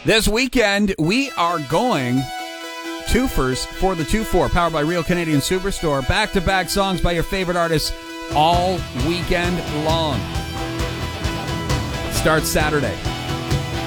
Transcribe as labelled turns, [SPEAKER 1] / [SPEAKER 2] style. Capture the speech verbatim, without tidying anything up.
[SPEAKER 1] This weekend, we are going twofers for the two four, powered by Real Canadian Superstore. Back-to-back songs by your favorite artists all weekend long. Starts Saturday.